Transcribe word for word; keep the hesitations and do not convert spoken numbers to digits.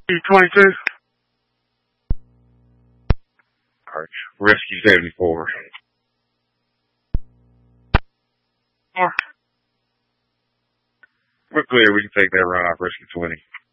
twenty-two. Alright, Rescue seventy-four. We're clear, we can take that run off Rescue twenty.